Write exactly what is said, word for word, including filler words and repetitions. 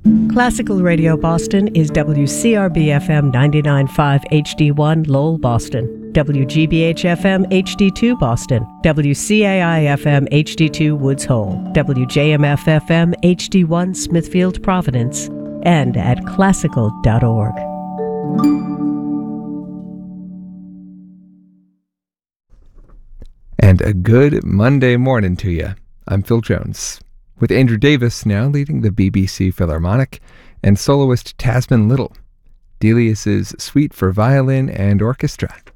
Classical Radio Boston is W C R B F M ninety-nine point five H D one Lowell, Boston, W G B H F M H D two Boston, W C A I F M H D two Woods Hole, W J M F F M H D one Smithfield, Providence, and at classical dot org. And a good Monday morning to you. I'm Phil Jones, with Andrew Davis now leading the B B C Philharmonic and soloist Tasman Little, Delius's Suite for Violin and Orchestra.